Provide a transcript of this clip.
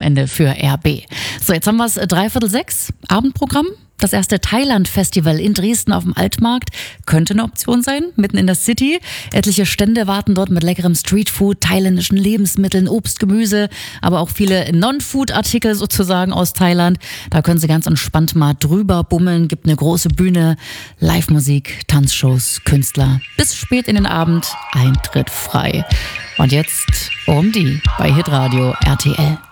Wochenende für RB. So, jetzt haben wir es 5:45, Abendprogramm. Das erste Thailand-Festival in Dresden auf dem Altmarkt könnte eine Option sein, mitten in der City. Etliche Stände warten dort mit leckerem Streetfood, thailändischen Lebensmitteln, Obst, Gemüse, aber auch viele Non-Food-Artikel sozusagen aus Thailand. Da können Sie ganz entspannt mal drüber bummeln, gibt eine große Bühne, Live-Musik, Tanzshows, Künstler. Bis spät in den Abend, Eintritt frei. Und jetzt um die bei Hitradio RTL.